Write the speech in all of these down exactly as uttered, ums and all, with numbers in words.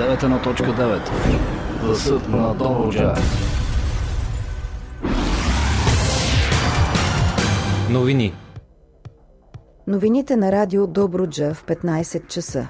деветте на точка девет. The съд на Добруджа. Новини. Новините на радио Добруджа в петнайсет часа.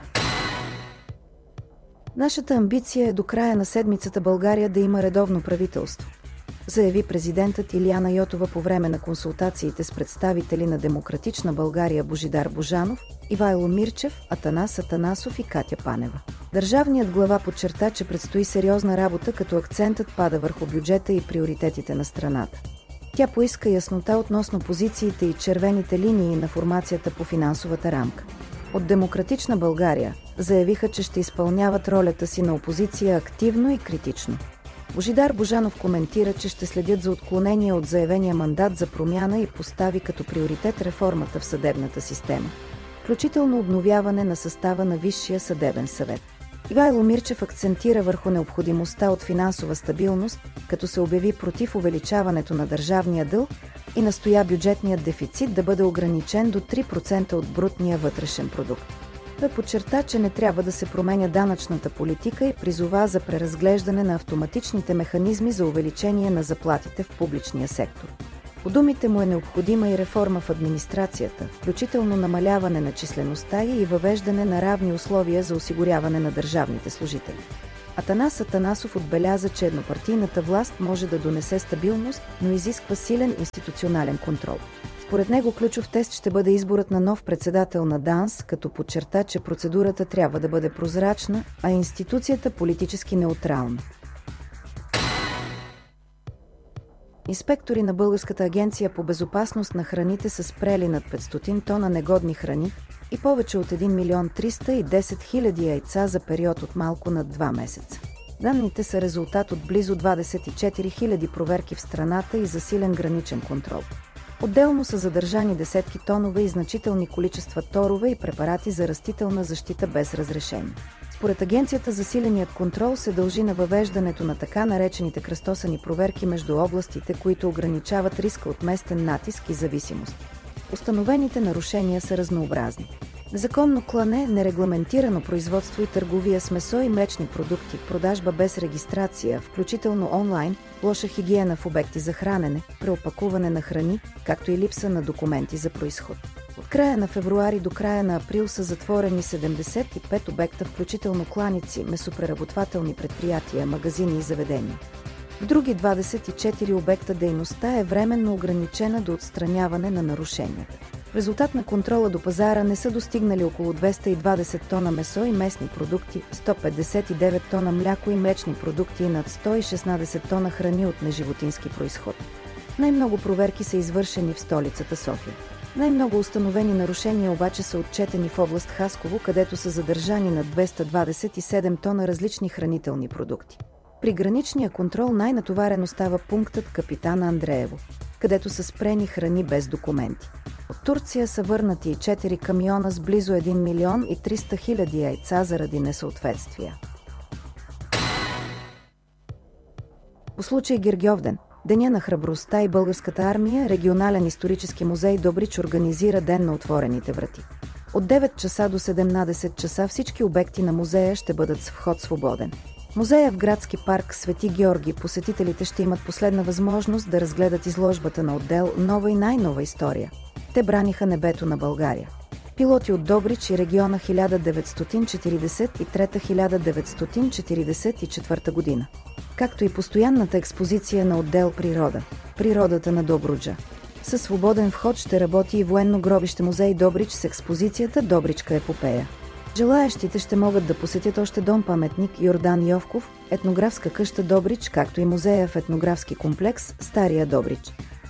Нашата амбиция е до края на седмицата България да има редовно правителство, заяви президентът Илияна Йотова по време на консултациите с представители на Демократична България Божидар Божанов, Ивайло Мирчев, Атанас Атанасов и Катя Панева. Държавният глава подчерта, че предстои сериозна работа, като акцентът пада върху бюджета и приоритетите на страната. Тя поиска яснота относно позициите и червените линии на формацията по финансовата рамка. От Демократична България заявиха, че ще изпълняват ролята си на опозиция активно и критично. Божидар Божанов коментира, че ще следят за отклонение от заявения мандат за промяна и постави като приоритет реформата в съдебната система, включително обновяване на състава на Висшия съдебен съвет. Ивайло Мирчев акцентира върху необходимостта от финансова стабилност, като се обяви против увеличаването на държавния дълг и настоя бюджетният дефицит да бъде ограничен до три процента от брутния вътрешен продукт. Той подчерта, че не трябва да се променя данъчната политика и призова за преразглеждане на автоматичните механизми за увеличение на заплатите в публичния сектор. По думите му е необходима и реформа в администрацията, включително намаляване на числеността и въвеждане на равни условия за осигуряване на държавните служители. Атанас Атанасов отбеляза, че еднопартийната власт може да донесе стабилност, но изисква силен институционален контрол. Според него ключов тест ще бъде изборът на нов председател на ДАНС, като подчерта, че процедурата трябва да бъде прозрачна, а институцията политически неутрална. Инспектори на Българската агенция по безопасност на храните са спрели над петстотин тона негодни храни и повече от един милион триста и десет хиляди яйца за период от малко над два месеца. Данните са резултат от близо двадесет и четири хиляди проверки в страната и засилен граничен контрол. Отделно са задържани десетки тонове и значителни количества торове и препарати за растителна защита без разрешение. Според агенцията, засиленият контрол се дължи на въвеждането на така наречените кръстосани проверки между областите, които ограничават риска от местен натиск и зависимост. Установените нарушения са разнообразни. Незаконно клане, нерегламентирано производство и търговия с месо и млечни продукти, продажба без регистрация, включително онлайн, лоша хигиена в обекти за хранене, преопакуване на храни, както и липса на документи за произход. От края на февруари до края на април са затворени седемдесет и пет обекта, включително кланици, месопреработвателни предприятия, магазини и заведения. В други двадесет и четири обекта дейността е временно ограничена до отстраняване на нарушенията. В резултат на контрола до пазара не са достигнали около двеста и двадесет тона месо и месни продукти, сто петдесет и девет тона мляко и млечни продукти и над сто и шестнадесет тона храни от неживотински произход. Най-много проверки са извършени в столицата София. Най-много установени нарушения обаче са отчетени в област Хасково, където са задържани над двеста двадесет и седем тона различни хранителни продукти. При граничния контрол най-натоварено става пунктът Капитан Андреево, където са спрени храни без документи. От Турция са върнати и четири камиона с близо един милион и триста хиляди яйца заради несъответствия. По случай Гергьовден, Деня на храбростта и Българската армия, Регионален исторически музей Добрич организира Ден на отворените врати. От девет часа до седемнадесет часа всички обекти на музея ще бъдат с вход свободен. Музея в градски парк Свети Георги посетителите ще имат последна възможност да разгледат изложбата на отдел «Нова и най-нова история». Те браниха небето на България. Пилоти от Добрич и региона хиляда деветстотин четиридесет и трета - хиляда деветстотин четиридесет и четвърта година. Както и постоянната експозиция на отдел «Природа» – Природата на Добруджа. Със свободен вход ще работи и военно гробище музей Добрич с експозицията «Добричка епопея». Желаещите ще могат да посетят още дом-паметник Йордан Йовков, етнографска къща Добрич, както и музея в етнографски комплекс Стария Добрич.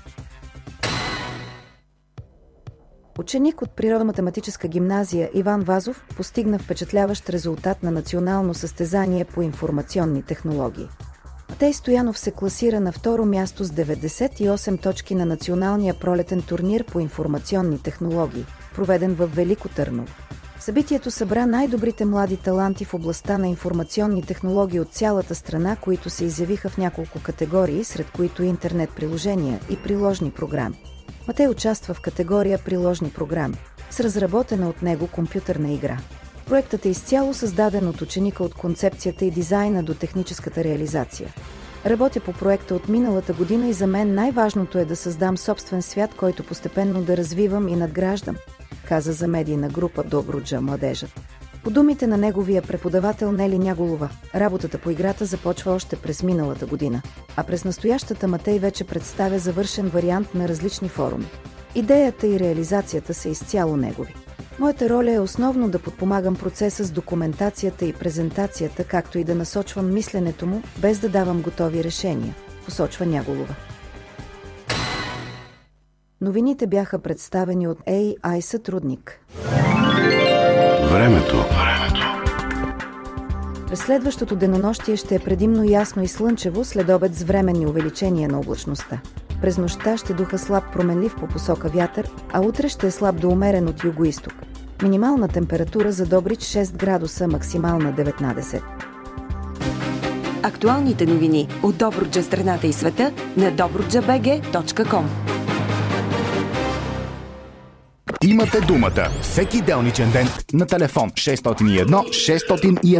Ученик от Природо-математическа гимназия Иван Вазов постигна впечатляващ резултат на национално състезание по информационни технологии. Матей Стоянов се класира на второ място с деветдесет и осем точки на националния пролетен турнир по информационни технологии, проведен в Велико Търново. Събитието събра най-добрите млади таланти в областта на информационни технологии от цялата страна, които се изявиха в няколко категории, сред които интернет приложения и приложни програми. Матей участва в категория приложни програми с разработена от него компютърна игра. Проектът е изцяло създаден от ученика от концепцията и дизайна до техническата реализация. Работя по проекта от миналата година и за мен най-важното е да създам собствен свят, който постепенно да развивам и надграждам, каза за медийна група Добруджа младежът. По думите на неговия преподавател Нели Няголова, работата по играта започва още през миналата година, а през настоящата Матей вече представя завършен вариант на различни форуми. Идеята и реализацията са изцяло негови. Моята роля е основно да подпомагам процеса с документацията и презентацията, както и да насочвам мисленето му, без да давам готови решения, посочва Няголова. Новините бяха представени от Ей Ай сътрудник. Времето. През следващото денонощие ще е предимно ясно и слънчево, след обед с временни увеличения на облачността. През нощта ще духа слаб променлив по посока вятър, а утре ще е слаб до умерен от югоизток. Минимална температура за Добрич шест градуса, максимална деветнадесет. Актуалните новини от Добруджа, страната и света на добруджа точка би джи точка ком. Имате думата всеки делничен ден на телефон шест едно шест